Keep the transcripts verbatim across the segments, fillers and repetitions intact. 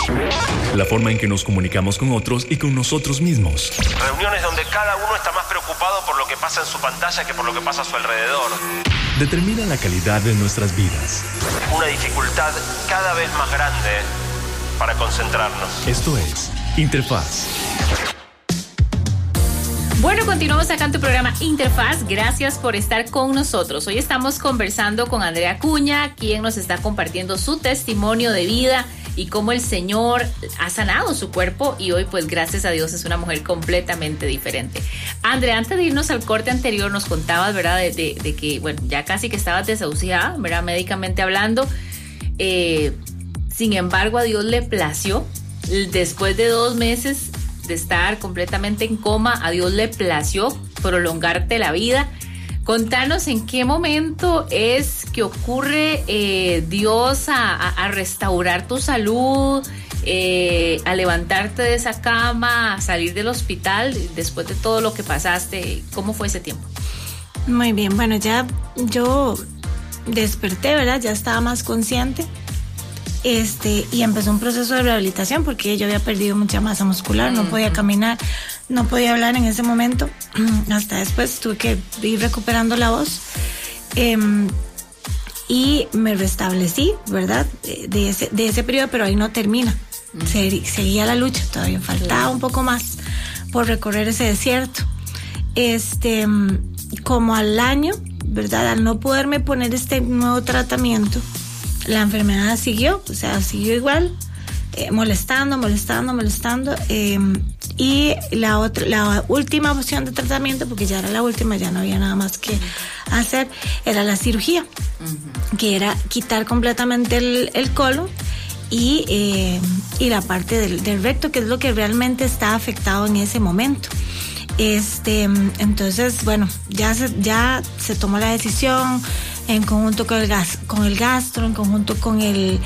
La forma en que nos comunicamos con otros y con nosotros mismos. Reuniones donde cada uno está más preocupado por lo que pasa en su pantalla que por lo que pasa a su alrededor. Determina la calidad de nuestras vidas. Una dificultad cada vez más grande para concentrarnos. Esto es Interfaz. Bueno, continuamos acá en tu programa Interfaz. Gracias por estar con nosotros. Hoy estamos conversando con Andrea Acuña, quien nos está compartiendo su testimonio de vida y cómo el Señor ha sanado su cuerpo, y hoy, pues, gracias a Dios, es una mujer completamente diferente. Andrea, antes de irnos al corte anterior, nos contabas, ¿verdad?, de, de, de que, bueno, ya casi que estabas desahuciada, ¿verdad?, médicamente hablando. Eh, sin embargo, a Dios le plació, después de dos meses de estar completamente en coma, a Dios le plació prolongarte la vida. Contanos en qué momento es que ocurre eh, Dios a, a, a restaurar tu salud, eh, a levantarte de esa cama, a salir del hospital después de todo lo que pasaste. ¿Cómo fue ese tiempo? Muy bien, bueno, ya yo desperté, ¿verdad? Ya estaba más consciente. Este, y empezó un proceso de rehabilitación porque yo había perdido mucha masa muscular, no podía caminar, no podía hablar en ese momento. Hasta después tuve que ir recuperando la voz. Eh, y me restablecí, ¿verdad? De, de, ese, de ese periodo, pero ahí no termina. Se, seguía la lucha, todavía faltaba un poco más por recorrer ese desierto. Este, como al año, ¿verdad? Al no poderme poner este nuevo tratamiento, la enfermedad siguió, o sea, siguió igual, eh, molestando, molestando, molestando. Eh, y la otra, la última opción de tratamiento, porque ya era la última, ya no había nada más que hacer, era la cirugía, uh-huh. que era quitar completamente el, el colon y, eh, y la parte del, del recto, que es lo que realmente está afectado en ese momento. Este, entonces, bueno, ya se, ya se tomó la decisión en conjunto con el gas, con el gastro, en conjunto con el,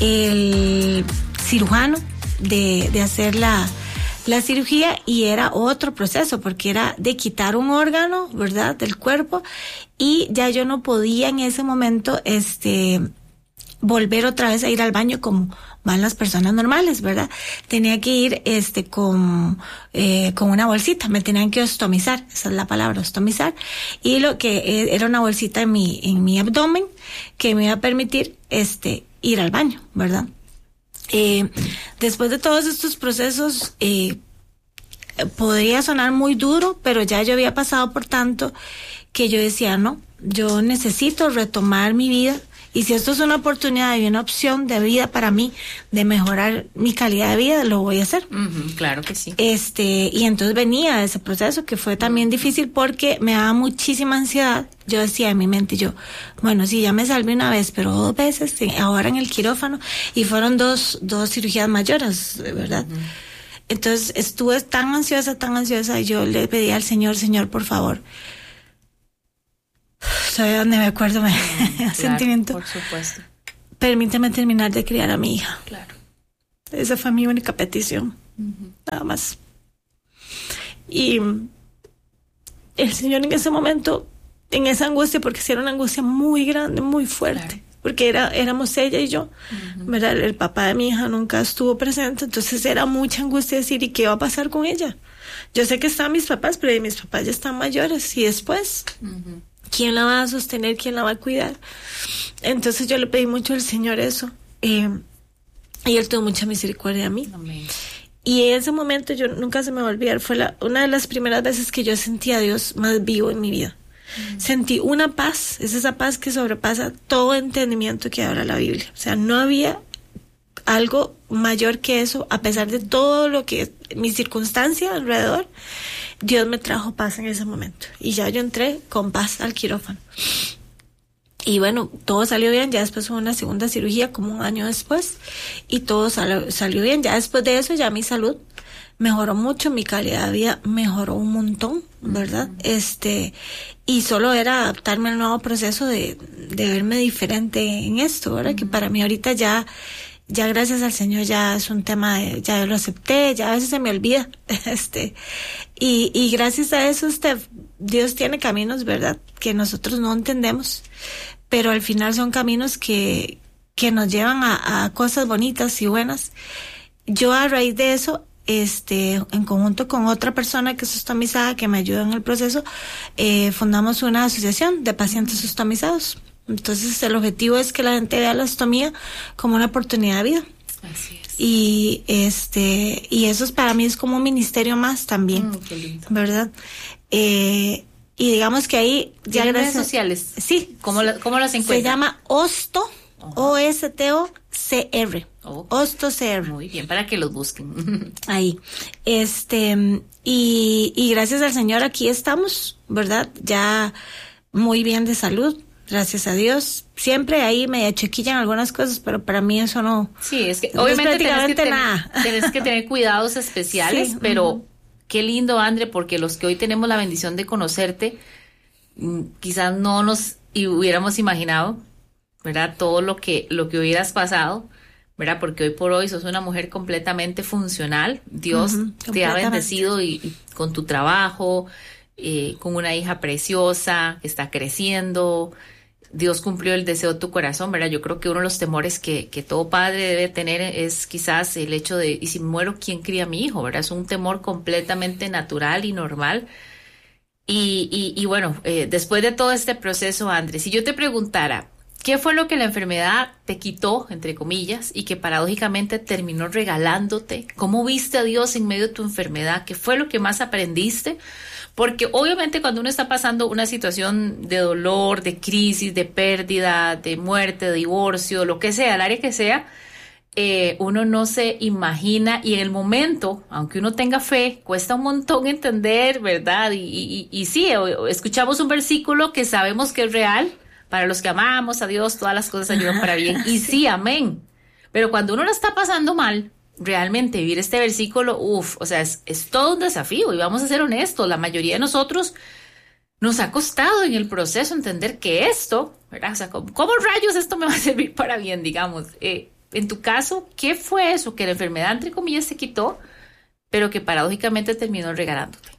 el cirujano de, de hacer la, la cirugía, y era otro proceso porque era de quitar un órgano, ¿verdad?, del cuerpo, y ya yo no podía en ese momento, este, volver otra vez a ir al baño como van las personas normales, ¿verdad? Tenía que ir este con eh, con una bolsita, me tenían que ostomizar, esa es la palabra, ostomizar, y lo que eh, era una bolsita en mi en mi abdomen que me iba a permitir este ir al baño, ¿verdad? Eh, después de todos estos procesos, eh, podría sonar muy duro, pero ya yo había pasado por tanto que yo decía, no, yo necesito retomar mi vida. Y si esto es una oportunidad y una opción de vida para mí, de mejorar mi calidad de vida, lo voy a hacer. Uh-huh, claro que sí. Este, y entonces venía ese proceso que fue también difícil porque me daba muchísima ansiedad. Yo decía en mi mente, yo, bueno, sí, ya me salvé una vez, pero dos veces, ahora en el quirófano, y fueron dos, dos cirugías mayores, ¿verdad? Uh-huh. Entonces estuve tan ansiosa, tan ansiosa, y yo le pedí al Señor, Señor, por favor, soy donde me acuerdo me claro, sentimiento. Por supuesto. Permíteme terminar de criar a mi hija. Claro. Esa fue mi única petición. Uh-huh. Nada más. Y el Señor en ese momento, en esa angustia, porque sí era una angustia muy grande, muy fuerte. Claro. Porque era, éramos ella y yo. Uh-huh. ¿Verdad? El papá de mi hija nunca estuvo presente, entonces era mucha angustia decir, ¿y qué va a pasar con ella? Yo sé que están mis papás, pero mis papás ya están mayores, y después, uh-huh. ¿quién la va a sostener? ¿Quién la va a cuidar? Entonces yo le pedí mucho al Señor eso. Eh, y Él tuvo mucha misericordia a mí. Amén. Y en ese momento yo nunca se me va a olvidar. Fue la, una de las primeras veces que yo sentí a Dios más vivo en mi vida. Mm. Sentí una paz. Es esa paz que sobrepasa todo entendimiento que habla la Biblia. O sea, no había algo mayor que eso. A pesar de todo lo que mi circunstancia alrededor, Dios me trajo paz en ese momento. Y ya yo entré con paz al quirófano. Y bueno, todo salió bien. Ya después hubo una segunda cirugía como un año después. Y todo sal, salió bien. Ya después de eso, ya mi salud mejoró mucho. Mi calidad de vida mejoró un montón, ¿verdad? Uh-huh. Este, y solo era adaptarme al nuevo proceso de, de verme diferente en esto, ¿verdad? Uh-huh. Que para mí ahorita ya... Ya gracias al Señor ya es un tema de, ya lo acepté, ya a veces se me olvida, este, y, y gracias a eso, este, Dios tiene caminos, ¿verdad?, que nosotros no entendemos, pero al final son caminos que, que nos llevan a, a cosas bonitas y buenas, yo a raíz de eso, este, en conjunto con otra persona que es ostomizada, que me ayuda en el proceso, eh, fundamos una asociación de pacientes ostomizados. Entonces el objetivo es que la gente vea la ostomía como una oportunidad de vida. Así es. Y este, y eso es, para mí es como un ministerio más también. Mm, qué lindo. ¿Verdad? Eh, y digamos que ahí ya ¿Tienen gracias. redes sociales? Sí. ¿Cómo, la, cómo las encuentran? Se llama Osto, Ajá. O S T O C R. Oh. Osto C R. Muy bien, para que los busquen. Ahí. Este, y, y gracias al Señor aquí estamos, ¿verdad? Ya muy bien de salud, gracias a Dios. Siempre ahí me chequillan algunas cosas, pero para mí eso no. Sí, es que no obviamente es prácticamente tenés que, nada. tener, tenés que tener cuidados especiales, Sí, pero uh-huh. qué lindo, Andre, porque los que hoy tenemos la bendición de conocerte, quizás no nos hubiéramos imaginado, ¿verdad? Todo lo que, lo que hubieras pasado, ¿verdad? Porque hoy por hoy sos una mujer completamente funcional. Dios Uh-huh, te ha bendecido y, y con tu trabajo, eh, con una hija preciosa que está creciendo. Dios cumplió el deseo de tu corazón, ¿verdad? Yo creo que uno de los temores que, que todo padre debe tener es quizás el hecho de, ¿y si muero, quién cría a mi hijo? ¿Verdad? Es un temor completamente natural y normal. Y, y, y bueno, eh, después de todo este proceso, Andrés, si yo te preguntara, ¿qué fue lo que la enfermedad te quitó, entre comillas, y que paradójicamente terminó regalándote? ¿Cómo viste a Dios en medio de tu enfermedad? ¿Qué fue lo que más aprendiste? Porque obviamente cuando uno está pasando una situación de dolor, de crisis, de pérdida, de muerte, de divorcio, lo que sea, el área que sea, eh, uno no se imagina, y en el momento, aunque uno tenga fe, cuesta un montón entender, ¿verdad? Y, y, y sí, escuchamos un versículo que sabemos que es real. Para los que amamos a Dios, todas las cosas ayudan para bien. Y sí, amén. Pero cuando uno lo está pasando mal, realmente vivir este versículo, uff, o sea, es, es todo un desafío. Y vamos a ser honestos, la mayoría de nosotros nos ha costado en el proceso entender que esto, ¿verdad? O sea, ¿cómo, cómo rayos esto me va a servir para bien, digamos? Eh, en tu caso, ¿qué fue eso que la enfermedad, entre comillas, se quitó, pero que paradójicamente terminó regalándote?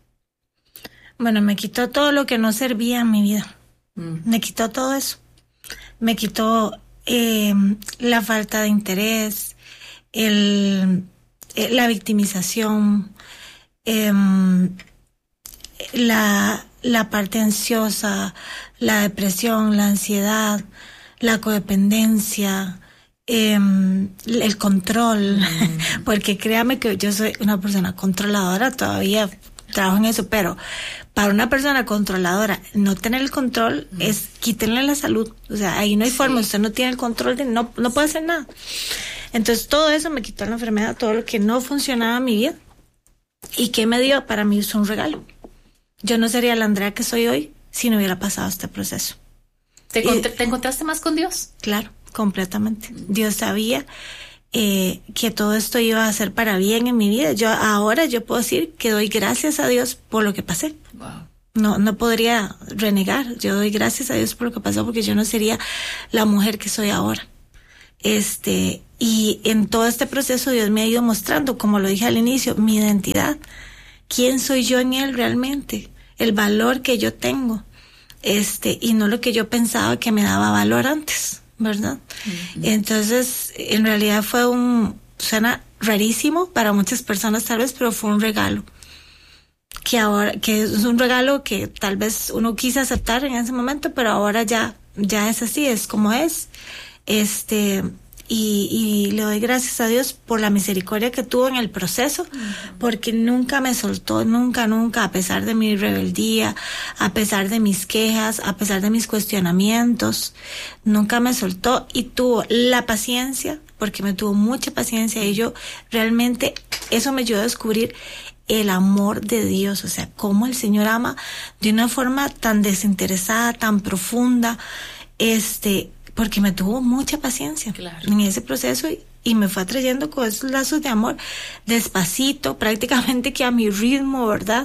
Bueno, me quitó todo lo que no servía en mi vida. Me quitó todo eso. Me quitó eh, la falta de interés, el, eh, la victimización, eh, la, la parte ansiosa, la depresión, la ansiedad, la codependencia, eh, el control. Mm. Porque créame que yo soy una persona controladora, todavía trabajo en eso, pero para una persona controladora, no tener el control mm. es quitarle la salud. O sea, ahí no hay sí. forma, usted no tiene el control, de no, no puede hacer nada. Entonces todo eso me quitó la enfermedad, todo lo que no funcionaba en mi vida. ¿Y qué me dio? Para mí es un regalo. Yo no sería la Andrea que soy hoy si no hubiera pasado este proceso. ¿Te, y, ¿te encontraste más con Dios? Claro, completamente. Mm. Dios sabía Eh, que todo esto iba a ser para bien en mi vida. Yo ahora yo puedo decir que doy gracias a Dios por lo que pasé. Wow. No, no podría renegar. Yo doy gracias a Dios por lo que pasó, porque yo no sería la mujer que soy ahora. Este, y en todo este proceso Dios me ha ido mostrando, como lo dije al inicio, mi identidad. ¿Quién soy yo en Él realmente? El valor que yo tengo. Este, y no lo que yo pensaba que me daba valor antes, ¿verdad? Uh-huh. Entonces, en realidad fue un, suena rarísimo para muchas personas tal vez, pero fue un regalo. Que ahora, que es un regalo que tal vez uno quise aceptar en ese momento, pero ahora ya, ya es así, es como es. Este, y, y le doy gracias a Dios por la misericordia que tuvo en el proceso, uh-huh. porque nunca me soltó, nunca, nunca, a pesar de mi rebeldía, a pesar de mis quejas, a pesar de mis cuestionamientos, nunca me soltó, y tuvo la paciencia, porque me tuvo mucha paciencia, y yo realmente, eso me ayudó a descubrir el amor de Dios, o sea, cómo el Señor ama de una forma tan desinteresada, tan profunda, este, porque me tuvo mucha paciencia claro. en ese proceso, y, y me fue atrayendo con esos lazos de amor despacito, prácticamente que a mi ritmo, ¿verdad?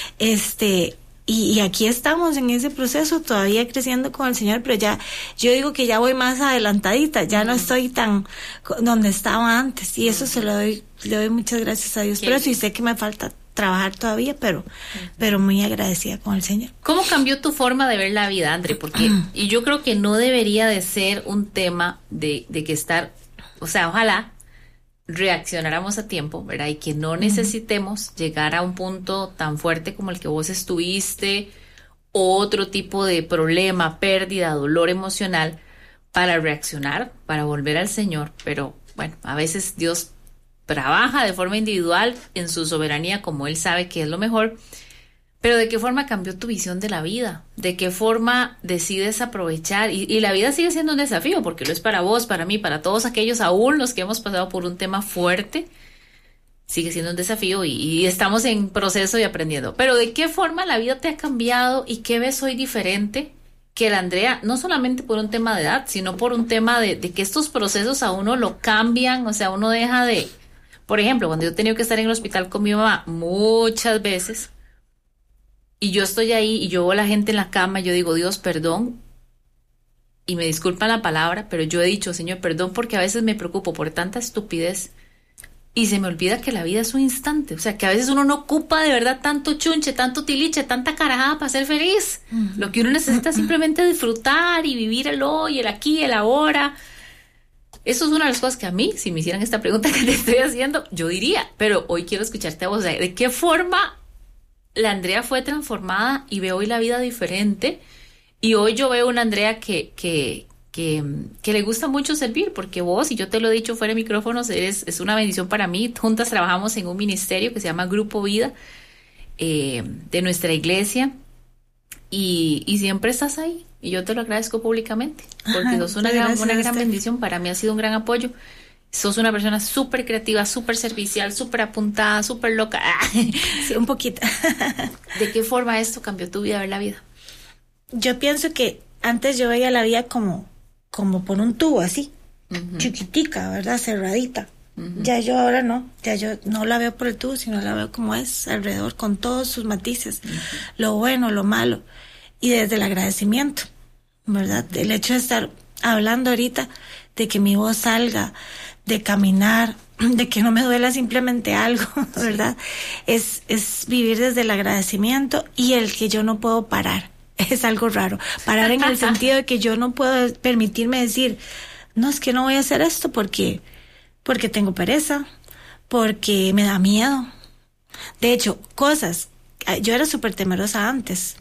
Este, y, y aquí estamos en ese proceso, todavía creciendo con el Señor, pero ya, yo digo que ya voy más adelantadita, ya mm. no estoy tan donde estaba antes, y eso mm. se lo doy, le doy muchas gracias a Dios. Qué pero sí sé que me falta trabajar todavía, pero, uh-huh. pero muy agradecida con el Señor. ¿Cómo cambió tu forma de ver la vida, Andre? Porque, y yo creo que no debería de ser un tema de, de que estar, o sea, ojalá reaccionáramos a tiempo, ¿verdad? Y que no necesitemos uh-huh. llegar a un punto tan fuerte como el que vos estuviste, o otro tipo de problema, pérdida, dolor emocional, para reaccionar, para volver al Señor. Pero bueno, a veces Dios trabaja de forma individual en su soberanía, como Él sabe que es lo mejor. Pero ¿de qué forma cambió tu visión de la vida? ¿De qué forma decides aprovechar? Y, y la vida sigue siendo un desafío, porque lo es para vos, para mí, para todos aquellos, aún los que hemos pasado por un tema fuerte, sigue siendo un desafío y, y estamos en proceso y aprendiendo. Pero ¿de qué forma la vida te ha cambiado y qué ves hoy diferente que la Andrea, no solamente por un tema de edad, sino por un tema de, de que estos procesos a uno lo cambian? O sea, uno deja de... Por ejemplo, cuando yo he tenido que estar en el hospital con mi mamá muchas veces, y yo estoy ahí y yo veo a la gente en la cama, yo digo, Dios, perdón, y me disculpan la palabra, pero yo he dicho, Señor, perdón, porque a veces me preocupo por tanta estupidez y se me olvida que la vida es un instante. O sea, que a veces uno no ocupa de verdad tanto chunche, tanto tiliche, tanta carajada para ser feliz. Uh-huh. Lo que uno necesita es simplemente disfrutar y vivir el hoy, el aquí, el ahora. Eso es una de las cosas que a mí, si me hicieran esta pregunta que te estoy haciendo, yo diría, pero hoy quiero escucharte a vos. ¿De qué forma la Andrea fue transformada y veo hoy la vida diferente? Y hoy yo veo una Andrea que, que, que, que le gusta mucho servir, porque vos, y yo te lo he dicho fuera de micrófonos, eres, es una bendición para mí. Juntas trabajamos en un ministerio que se llama Grupo Vida, eh, de nuestra iglesia, y, y siempre estás ahí. Y yo te lo agradezco públicamente, porque Ajá, sos una gran, una gran bendición. Para mí ha sido un gran apoyo. Sos una persona súper creativa, súper servicial, súper apuntada, súper loca. Sí, un poquito. ¿De qué forma esto cambió tu vida, ver la vida? Yo pienso que antes yo veía la vida como, como por un tubo así, uh-huh. chiquitica, ¿verdad? Cerradita. Uh-huh. Ya yo ahora no, ya yo no la veo por el tubo, sino la veo como es, alrededor, con todos sus matices, uh-huh. lo bueno, lo malo, y desde el agradecimiento, ¿verdad? El hecho de estar hablando ahorita, de que mi voz salga, de caminar, de que no me duela simplemente algo, ¿verdad? Es, es vivir desde el agradecimiento y el que yo no puedo parar. Es algo raro. Parar en el sentido de que yo no puedo permitirme decir, no, es que no voy a hacer esto porque, porque tengo pereza, porque me da miedo. De hecho, cosas, yo era súper temerosa antes.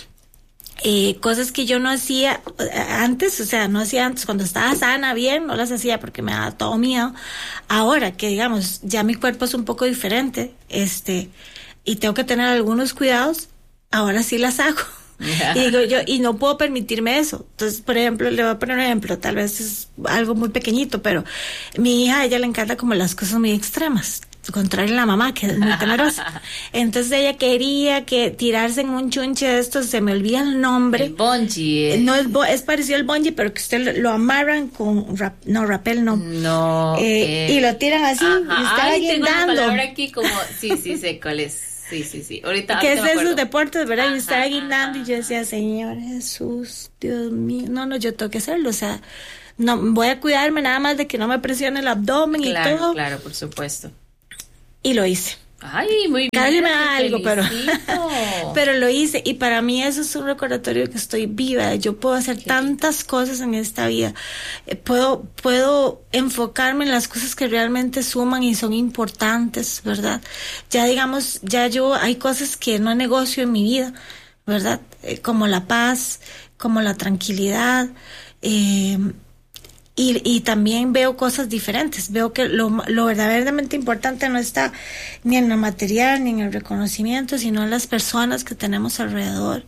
Eh, cosas que yo no hacía antes, o sea, no hacía antes cuando estaba sana, bien, no las hacía porque me daba todo miedo. Ahora que, digamos, ya mi cuerpo es un poco diferente, este, y tengo que tener algunos cuidados, ahora sí las hago. Yeah. Y digo yo, y no puedo permitirme eso. Entonces, por ejemplo, le voy a poner un ejemplo, tal vez es algo muy pequeñito, pero mi hija, a ella le encanta como las cosas muy extremas, contrario a la mamá, que es muy temerosa. Entonces ella quería que tirarse en un chunche de estos, se me olvida el nombre. El bungee. Eh. No es, bo- es parecido al bungee, pero que usted lo, lo amarran con rap, no, rappel no. No. Eh, eh. Y lo tiran así, Ajá. y está Ay, guindando. tengo una palabra aquí como, sí, sí, sé cuál es. Sí, sí, sí. Ahorita. ¿Qué ahorita es esos deportes, verdad? Yo estaba guindando ajá. y yo decía, Señor Jesús, Dios mío, no, no, yo tengo que hacerlo, o sea, no, voy a cuidarme nada más de que no me presione el abdomen claro, y todo. Claro, por supuesto. Y lo hice. Ay, muy bien. Casi me da algo, pero, felicito. pero lo hice. Y para mí eso es un recordatorio de que estoy viva. Yo puedo hacer Qué tantas lindo. cosas en esta vida. Eh, puedo, puedo enfocarme en las cosas que realmente suman y son importantes, ¿verdad? Ya digamos, ya yo, hay cosas que no negocio en mi vida, ¿verdad? Eh, como la paz, como la tranquilidad, eh, Y, y también veo cosas diferentes. Veo que lo, lo verdaderamente importante no está ni en lo material, ni en el reconocimiento, sino en las personas que tenemos alrededor,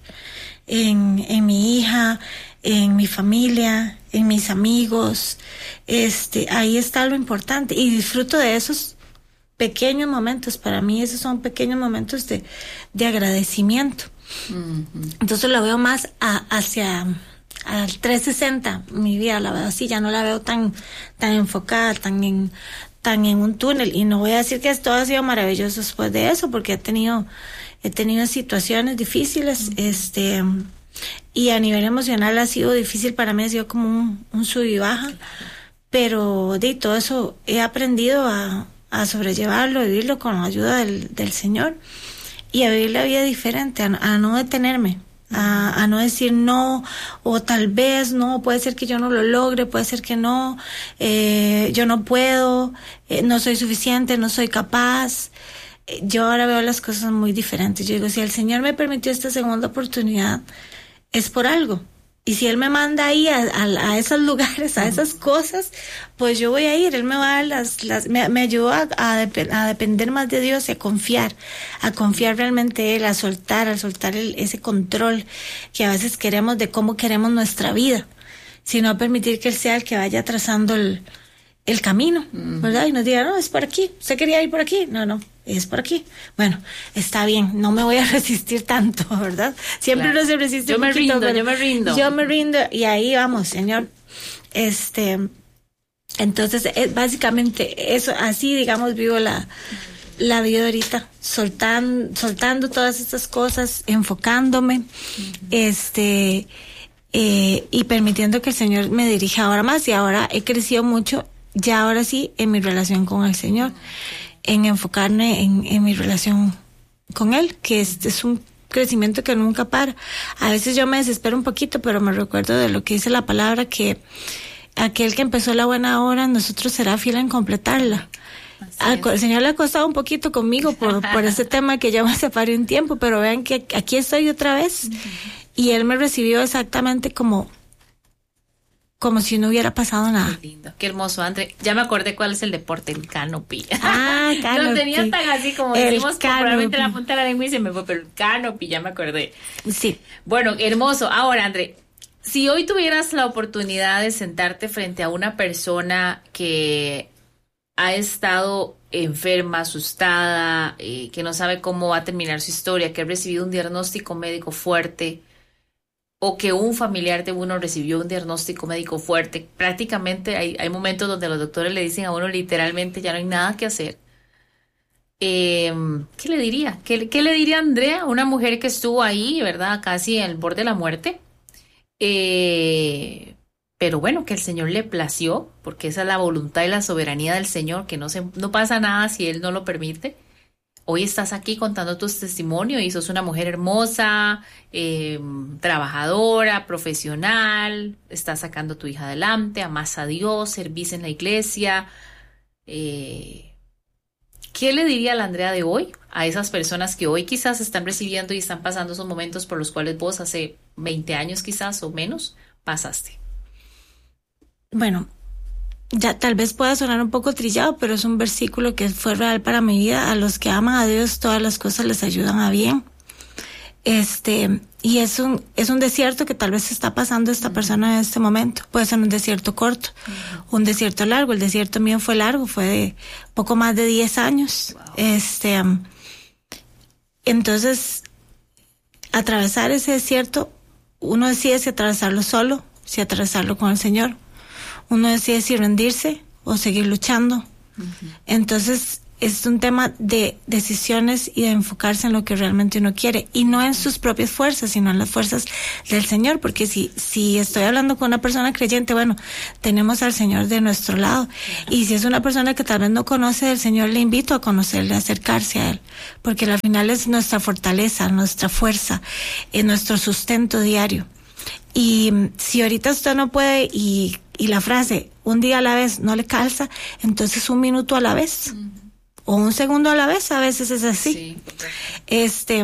en, en mi hija, en mi familia, en mis amigos. Este, ahí está lo importante. Y disfruto de esos pequeños momentos. Para mí esos son pequeños momentos de, de agradecimiento. Mm-hmm. Entonces lo veo más a, hacia... al trescientos sesenta, mi vida la veo así, ya no la veo tan tan enfocada, tan en tan en un túnel. Y no voy a decir que todo ha sido maravilloso después de eso, porque he tenido he tenido situaciones difíciles, uh-huh. este y a nivel emocional ha sido difícil para mí, ha sido como un, un sub y baja, claro. Pero de todo eso he aprendido a, a sobrellevarlo, a vivirlo con la ayuda del, del Señor, y a vivir la vida diferente, a, a no detenerme a, a no decir no, o tal vez no, puede ser que yo no lo logre, puede ser que no, eh, yo no puedo, eh, no soy suficiente, no soy capaz. Eh, yo ahora veo las cosas muy diferentes. Yo digo, si el Señor me permitió esta segunda oportunidad, es por algo. Y si Él me manda ahí a, a, a esos lugares, a esas cosas, pues yo voy a ir. Él me va a dar las, las me, me ayudó a, a, dep- a depender más de Dios y a confiar, a confiar realmente en Él, a soltar, a soltar el, ese control que a veces queremos de cómo queremos nuestra vida, sino a permitir que Él sea el que vaya trazando el, el camino, mm. ¿verdad? Y nos diga, no, es por aquí, usted quería ir por aquí, no, no. Es por aquí. Bueno, está bien, no me voy a resistir tanto, ¿verdad? Siempre claro. no se resiste. Yo me poquito, rindo, yo me rindo. Yo me rindo y ahí vamos, Señor. Este, entonces, es básicamente eso, así, digamos, vivo la, la vida ahorita, soltando, soltando todas estas cosas, enfocándome, uh-huh. este, eh, y permitiendo que el Señor me dirija ahora más. Y ahora he crecido mucho, ya ahora sí, en mi relación con el Señor. En enfocarme en, en mi relación con Él, que es, es un crecimiento que nunca para. A veces yo me desespero un poquito, pero me recuerdo de lo que dice la palabra, que aquel que empezó la buena obra, nosotros será fiel en completarla. Al, el Señor le ha costado un poquito conmigo por, por ese tema que yo me separé un tiempo, pero vean que aquí estoy otra vez, uh-huh. y Él me recibió exactamente como como si no hubiera pasado nada. Qué lindo, qué hermoso, André. Ya me acordé cuál es el deporte, el canopy. Ah, canopy. Lo tenía tan así como el decimos, probablemente la punta de la lengua y se me fue, pero el canopy, ya me acordé. Sí. Bueno, hermoso. Ahora, André, si hoy tuvieras la oportunidad de sentarte frente a una persona que ha estado enferma, asustada, eh, que no sabe cómo va a terminar su historia, que ha recibido un diagnóstico médico fuerte, o que un familiar de uno recibió un diagnóstico médico fuerte, prácticamente hay, hay momentos donde los doctores le dicen a uno literalmente ya no hay nada que hacer. Eh, ¿Qué le diría? ¿Qué, ¿Qué le diría Andrea? Una mujer que estuvo ahí, ¿verdad? Casi al borde de la muerte. Eh, pero bueno, que el Señor le plació, porque esa es la voluntad y la soberanía del Señor, que no, se, no pasa nada si Él no lo permite. Hoy estás aquí contando tu testimonio y sos una mujer hermosa, eh, trabajadora, profesional, estás sacando a tu hija adelante, amás a Dios, servís en la iglesia. Eh, ¿Qué le diría a la Andrea de hoy a esas personas que hoy quizás están recibiendo y están pasando esos momentos por los cuales vos hace veinte años quizás o menos pasaste? Bueno, ya tal vez pueda sonar un poco trillado, pero es un versículo que fue real para mi vida. A los que aman a Dios, todas las cosas les ayudan a bien. Este, y es un, es un desierto que tal vez está pasando esta persona en este momento. Puede ser un desierto corto, uh-huh. un desierto largo. El desierto mío fue largo, fue de poco más de diez años. Wow. Este, um, entonces, atravesar ese desierto, uno decide si atravesarlo solo, si atravesarlo con el Señor. Uno decide si rendirse o seguir luchando. Uh-huh. Entonces, es un tema de decisiones y de enfocarse en lo que realmente uno quiere. Y no en sus propias fuerzas, sino en las fuerzas del Señor. Porque si, si estoy hablando con una persona creyente, bueno, tenemos al Señor de nuestro lado. Uh-huh. Y si es una persona que tal vez no conoce del Señor, le invito a conocerle, a acercarse a Él. Porque al final es nuestra fortaleza, nuestra fuerza, es nuestro sustento diario. Y si ahorita usted no puede y, y la frase un día a la vez no le calza, entonces un minuto a la vez, uh-huh. o un segundo a la vez, a veces es así. Sí. Este,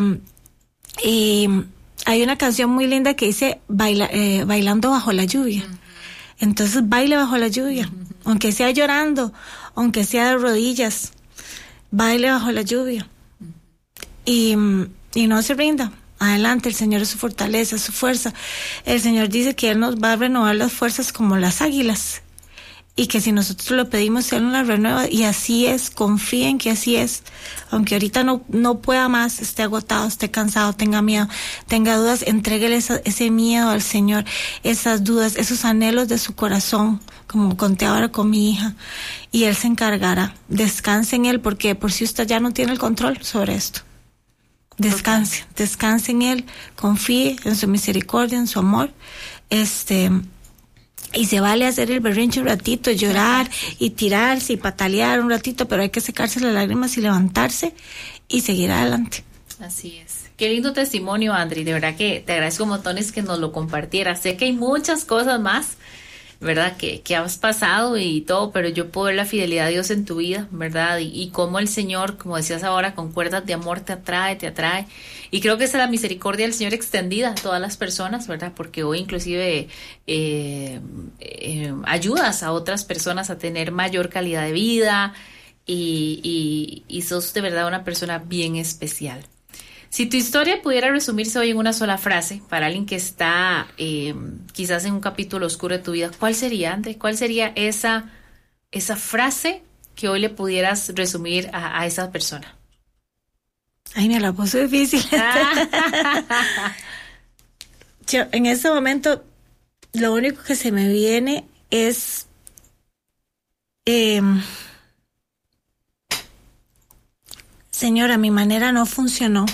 y hay una canción muy linda que dice baila, eh, bailando bajo la lluvia. Uh-huh. Entonces baile bajo la lluvia, uh-huh. aunque sea llorando, aunque sea de rodillas, baile bajo la lluvia. Uh-huh. Y, y no se rinda. Adelante, el Señor es su fortaleza, su fuerza. El Señor dice que Él nos va a renovar las fuerzas como las águilas. Y que si nosotros lo pedimos, Él nos las renueva. Y así es, confíen que así es. Aunque ahorita no, no pueda más, esté agotado, esté cansado, tenga miedo, tenga dudas, entréguele esa, ese miedo al Señor, esas dudas, esos anhelos de su corazón, como conté ahora con mi hija. Y Él se encargará. Descanse en Él, porque por si usted ya no tiene el control sobre esto. Descanse, descanse en Él, confíe en su misericordia, en su amor, este, y se vale hacer el berrinche un ratito, llorar y tirarse y patalear un ratito, pero hay que secarse las lágrimas y levantarse y seguir adelante. Así es. Qué lindo testimonio, Andri. De verdad que te agradezco montones que nos lo compartieras. Sé que hay muchas cosas más, ¿verdad? Que, que has pasado y todo, pero yo puedo ver la fidelidad de Dios en tu vida, ¿verdad? Y, y cómo el Señor, como decías ahora, con cuerdas de amor te atrae, te atrae. Y creo que esa es la misericordia del Señor extendida a todas las personas, ¿verdad? Porque hoy inclusive eh, eh, ayudas a otras personas a tener mayor calidad de vida y, y, y sos de verdad una persona bien especial. Si tu historia pudiera resumirse hoy en una sola frase, para alguien que está eh, quizás en un capítulo oscuro de tu vida, ¿cuál sería, André? ¿Cuál sería esa, esa frase que hoy le pudieras resumir a, a esa persona? Ay, me la puso difícil. Yo, en este momento, lo único que se me viene es... Eh, Señora, mi manera no funcionó.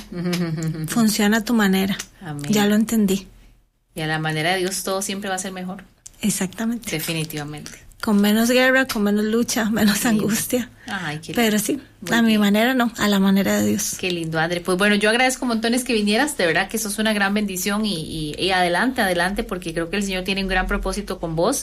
Funciona tu manera. Amén. Ya lo entendí. Y a la manera de Dios todo siempre va a ser mejor. Exactamente. Definitivamente. Con menos guerra, con menos lucha, menos sí. angustia. Ay, qué lindo. Pero sí, Muy a bien. mi manera no, a la manera de Dios. Qué lindo, André. Pues bueno, yo agradezco montones que vinieras. De verdad que sos una gran bendición y, y, y adelante, adelante, porque creo que el Señor tiene un gran propósito con vos.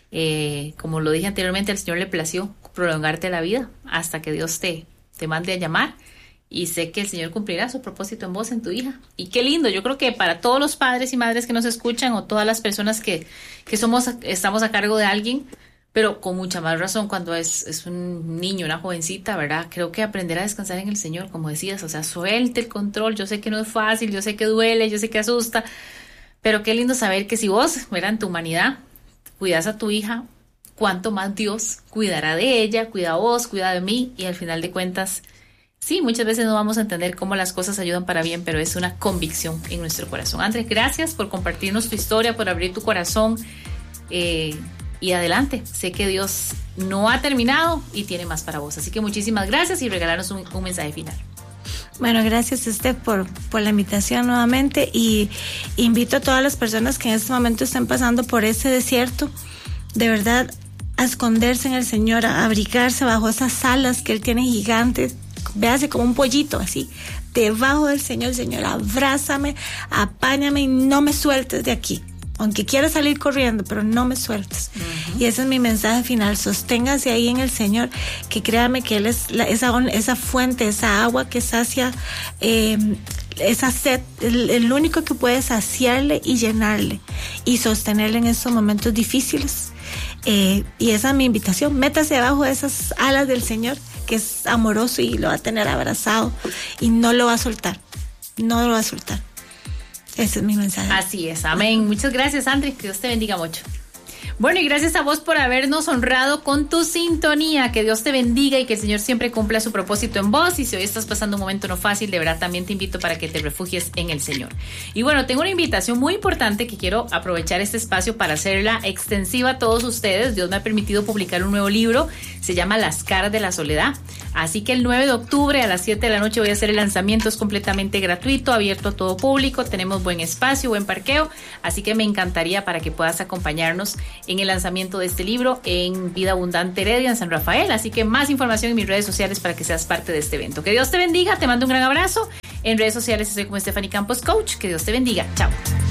Eh, como lo dije anteriormente, al Señor le plació prolongarte la vida hasta que Dios te, te mande a llamar. Y sé que el Señor cumplirá su propósito en vos, en tu hija. Y qué lindo, yo creo que para todos los padres y madres que nos escuchan o todas las personas que, que somos, estamos a cargo de alguien, pero con mucha más razón cuando es, es un niño, una jovencita, ¿verdad? Creo que aprender a descansar en el Señor, como decías, o sea, suelte el control. Yo sé que no es fácil, yo sé que duele, yo sé que asusta, pero qué lindo saber que si vos, ¿verdad? En tu humanidad, cuidas a tu hija, cuánto más Dios cuidará de ella, cuida a vos, cuida de mí, y al final de cuentas... Sí, muchas veces no vamos a entender cómo las cosas ayudan para bien, pero es una convicción en nuestro corazón. Andrés, gracias por compartirnos tu historia, por abrir tu corazón eh, y adelante. Sé que Dios no ha terminado y tiene más para vos. Así que muchísimas gracias y regalarnos un, un mensaje final. Bueno, gracias, Steph, por, por la invitación nuevamente y invito a todas las personas que en este momento estén pasando por ese desierto, de verdad, a esconderse en el Señor, a abrigarse bajo esas alas que Él tiene gigantes. Véase como un pollito así, debajo del Señor. Señor, abrázame, apáñame y no me sueltes de aquí. Aunque quiera salir corriendo, pero no me sueltes. Uh-huh. Y ese es mi mensaje final. Sosténgase ahí en el Señor, que créame que Él es la, esa, esa fuente, esa agua que sacia eh, esa sed, el, el único que puede saciarle y llenarle y sostenerle en estos momentos difíciles. Eh, y esa es mi invitación. Métase debajo de esas alas del Señor, que es amoroso y lo va a tener abrazado y no lo va a soltar, no lo va a soltar. Ese es mi mensaje. Así es, amén. Muchas gracias, Andrés, que Dios te bendiga mucho. Bueno, y gracias a vos por habernos honrado con tu sintonía. Que Dios te bendiga y que el Señor siempre cumpla su propósito en vos. Y si hoy estás pasando un momento no fácil, de verdad también te invito para que te refugies en el Señor. Y bueno, tengo una invitación muy importante que quiero aprovechar este espacio para hacerla extensiva a todos ustedes. Dios me ha permitido publicar un nuevo libro, se llama Las caras de la soledad. Así que el nueve de octubre a las siete de la noche voy a hacer el lanzamiento. Es completamente gratuito, abierto a todo público. Tenemos buen espacio, buen parqueo. Así que me encantaría para que puedas acompañarnos en el lanzamiento de este libro en Vida Abundante Heredia, en San Rafael. Así que más información en mis redes sociales para que seas parte de este evento. Que Dios te bendiga, te mando un gran abrazo. En redes sociales estoy como Stephanie Campos Coach. Que Dios te bendiga. Chao.